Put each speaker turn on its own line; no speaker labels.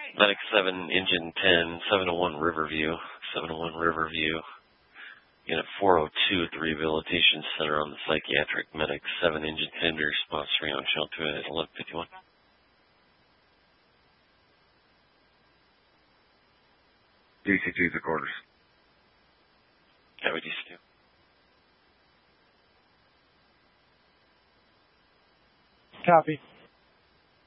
Medic 7, Engine 10, 701 Riverview, 701 Riverview. Unit 402 at the Rehabilitation Center on the Psychiatric. Medic 7, Engine 10, to response 3 on Channel 2 at 1151.
DC2's the quarters.
Copy, DC2.
Copy.